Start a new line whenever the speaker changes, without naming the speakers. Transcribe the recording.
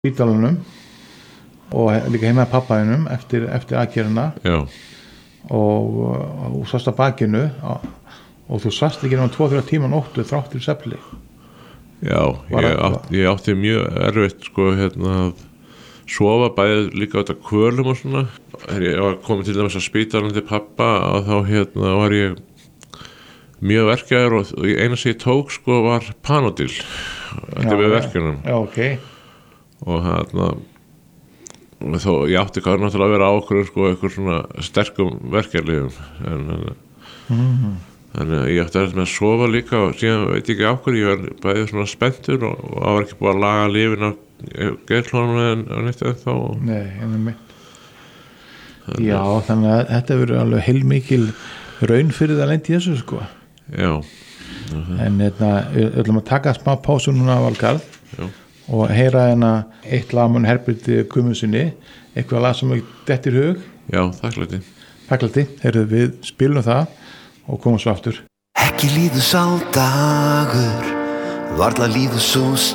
spítalanum og líka heima að pappaðinum eftir aðgerðina.
Já.
Og svast á bakinu og þú svast ekki náttúrulega 2-3 tíma nóttu þráttur svefni.
Já, ég átti mjög erfitt sko að sofa bæði líka á þetta kvölum og svona. Þegar ég var komin til dæmis að spítalanum til pappa og þá var ég mjög verkjaður og eina sem ég tók sko var Panodil þetta við verkjunum.
Já, ok.
Og þó ég átti hvað náttúrulega að vera á okkur sko eitthvað svona sterkum verkjarlyfjum en ég átti erfitt með að sofa líka og síðan veit ég ekki á hverju ég var bæði svona spenntur og það var ekki búið að laga lyfin á geðklónum en neitt ennþá.
Nei, já, þannig að þetta verður alveg heilmikil raun fyrir það lent í þessu sko.
Já.
En við ætlum að taka smá pásu núna á Valgarð. Já. Og heyra eitt lag með Herbert Guðmundsssyni, eitthvað lag sem dettur í hug.
Já, þakklæti.
Heyrðu, við spilum það og komum svo aftur.
Ekki líður sá dagur, varla líður svo